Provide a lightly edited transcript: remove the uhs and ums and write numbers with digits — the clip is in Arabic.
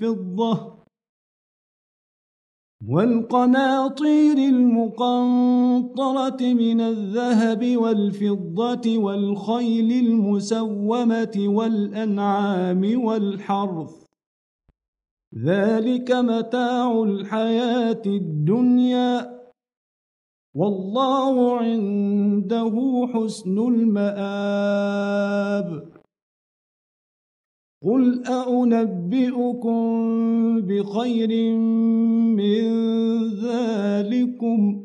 والفضة والقناطير المقنطرة من الذهب والفضة والخيل المسومة والأنعام والحرث ذلك متاع الحياة الدنيا والله عنده حسن المآب قل أنبئكم بخير من ذلكم